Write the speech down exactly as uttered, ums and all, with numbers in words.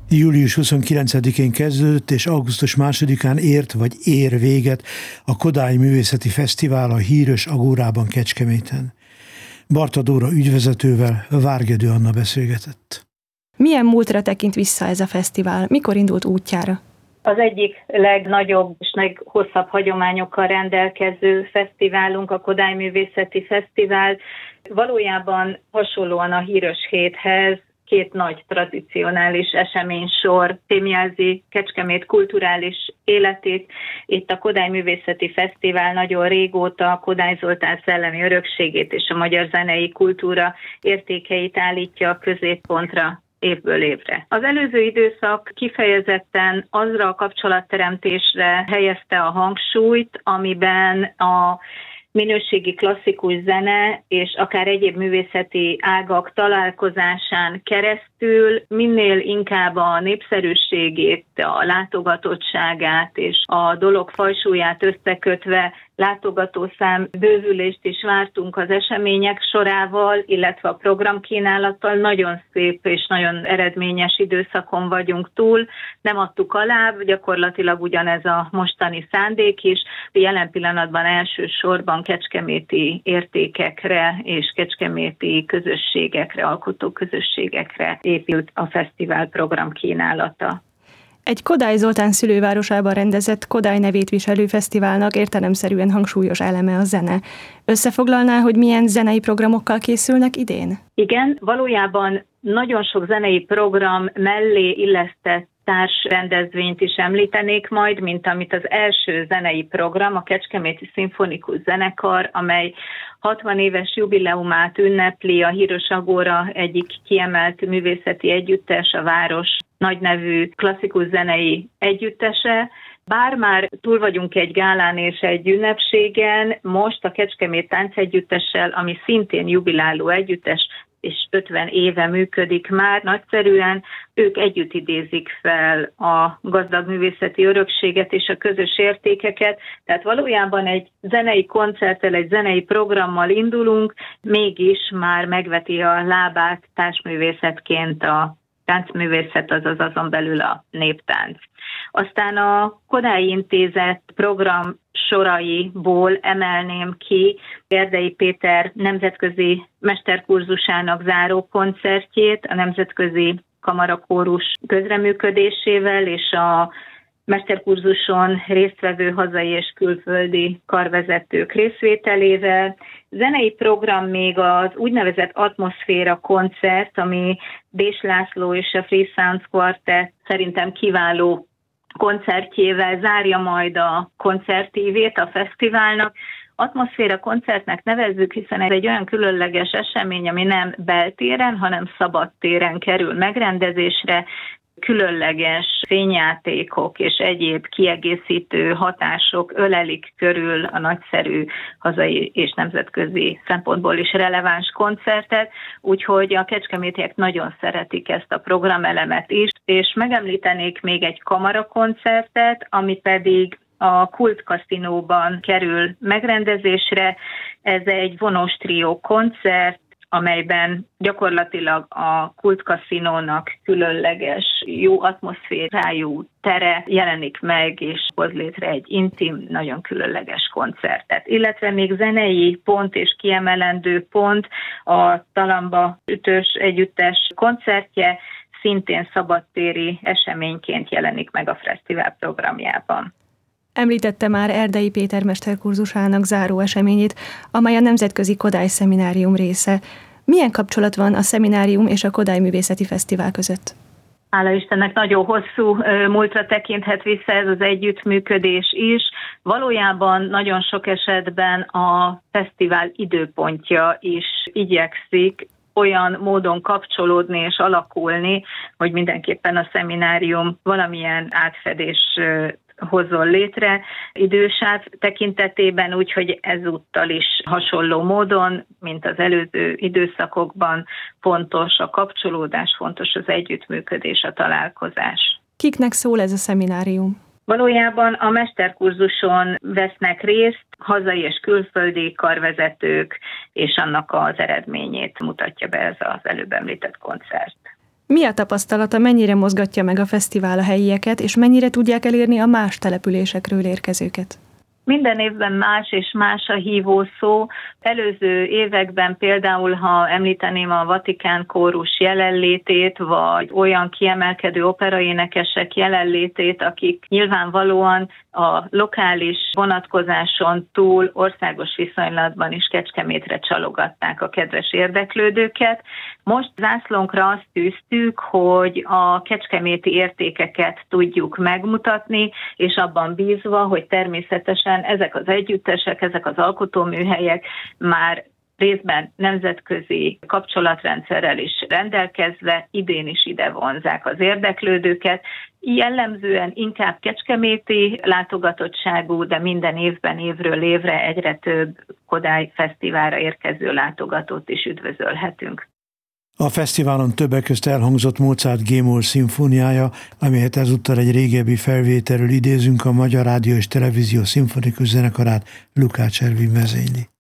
július huszonkilencedikén kezdődött, és augusztus másodikán ért vagy ér véget a Kodály Művészeti Fesztivál a híres Agórában Kecskeméten. Barta Dóra ügyvezetővel Várgedő Anna beszélgetett. Milyen múltra tekint vissza ez a fesztivál? Mikor indult útjára? Az egyik legnagyobb és leghosszabb hagyományokkal rendelkező fesztiválunk, a Kodály Művészeti Fesztivál. Valójában hasonlóan a Híres Héthez két nagy tradicionális eseménysor fémjelzi Kecskemét kulturális életét. Itt a Kodály Művészeti Fesztivál nagyon régóta a Kodály Zoltán szellemi örökségét és a magyar zenei kultúra értékeit állítja a középpontra évből évre. Az előző időszak kifejezetten azra a kapcsolatteremtésre helyezte a hangsúlyt, amiben a minőségi klasszikus zene és akár egyéb művészeti ágak találkozásán keresztül minél inkább a népszerűségét, a látogatottságát és a dolog fajsúlyát összekötve látogatószám bővülést is vártunk az események sorával, illetve a programkínálattal. Nagyon szép és nagyon eredményes időszakon vagyunk túl. Nem adtuk alá, gyakorlatilag ugyanez a mostani szándék is. Jelen pillanatban elsősorban kecskeméti értékekre és kecskeméti közösségekre, alkotó közösségekre épült a fesztivál programkínálata. Egy Kodály Zoltán szülővárosában rendezett Kodály nevét viselő fesztiválnak értelemszerűen hangsúlyos eleme a zene. Összefoglalná, hogy milyen zenei programokkal készülnek idén? Igen, valójában nagyon sok zenei program mellé illesztett társrendezvényt is említenék majd, mint amit az első zenei program, a Kecskeméti Szimfonikus Zenekar, amely hatvan éves jubileumát ünnepli, a híres Agóra egyik kiemelt művészeti együttes, a város nagynevű klasszikus zenei együttese. Bár már túl vagyunk egy gálán és egy ünnepségen, most a Kecskemét Táncegyüttessel, ami szintén jubiláló együttes, és ötven éve működik már nagyszerűen, ők együtt idézik fel a gazdag művészeti örökséget és a közös értékeket, tehát valójában egy zenei koncerttel, egy zenei programmal indulunk, mégis már megveti a lábát társművészetként a táncművészet, azaz azon belül a néptánc. Aztán a Kodály Intézet program soraiból emelném ki Erdei Péter nemzetközi mesterkurzusának záró koncertjét, a Nemzetközi Kamarakórus közreműködésével és a mesterkurzuson résztvevő hazai és külföldi karvezetők részvételével. Zenei program még az úgynevezett Atmoszféra koncert, ami Dés László és a Free Sounds Quartet szerintem kiváló koncertjével zárja majd a koncertívét a fesztiválnak. Atmoszféra koncertnek nevezzük, hiszen ez egy olyan különleges esemény, ami nem beltéren, hanem szabadtéren kerül megrendezésre. Különleges fényjátékok és egyéb kiegészítő hatások ölelik körül a nagyszerű hazai és nemzetközi szempontból is releváns koncertet, úgyhogy a kecskemétiek nagyon szeretik ezt a programelemet is, és megemlítenék még egy kamarakoncertet, ami pedig a Kult Kaszinóban kerül megrendezésre. Ez egy vonós trió koncert, amelyben gyakorlatilag a Kult Kaszinónak különleges, jó atmoszférájú tere jelenik meg, és hoz létre egy intim, nagyon különleges koncertet. Illetve még zenei pont és kiemelendő pont a Talamba Ütős együttes koncertje, szintén szabadtéri eseményként jelenik meg a fesztivál programjában. Említette már Erdei Péter mesterkurzusának záró eseményét, amely a Nemzetközi Kodály Szeminárium része. Milyen kapcsolat van a szeminárium és a Kodály Művészeti Fesztivál között? Hála Istennek nagyon hosszú múltra tekinthet vissza ez az együttműködés is. Valójában nagyon sok esetben a fesztivál időpontja is igyekszik olyan módon kapcsolódni és alakulni, hogy mindenképpen a szeminárium valamilyen átfedés hozzon létre idősáv tekintetében, úgyhogy ezúttal is hasonló módon, mint az előző időszakokban fontos a kapcsolódás, fontos az együttműködés, a találkozás. Kiknek szól ez a szeminárium? Valójában a mesterkurzuson vesznek részt hazai és külföldi karvezetők, és annak az eredményét mutatja be ez az előbb említett koncert. Mi a tapasztalata, mennyire mozgatja meg a fesztivál a helyieket, és mennyire tudják elérni a más településekről érkezőket? Minden évben más és más a hívószó. Előző években például, ha említeném a Vatikán kórus jelenlétét, vagy olyan kiemelkedő operaénekesek jelenlétét, akik nyilvánvalóan a lokális vonatkozáson túl országos viszonylatban is Kecskemétre csalogatták a kedves érdeklődőket. Most zászlónkra azt tűztük, hogy a kecskeméti értékeket tudjuk megmutatni, és abban bízva, hogy természetesen ezek az együttesek, ezek az alkotóműhelyek már részben nemzetközi kapcsolatrendszerrel is rendelkezve idén is ide vonzák az érdeklődőket. Jellemzően inkább kecskeméti látogatottságú, de minden évben évről évre egyre több Kodály Fesztiválra érkező látogatót is üdvözölhetünk. A fesztiválon többek közt elhangzott Mozart G-moll szimfóniája, amelyet ezúttal egy régebbi felvételről idézünk, a Magyar Rádió és Televízió Szimfonikus Zenekarát Lukács Ervin vezényli.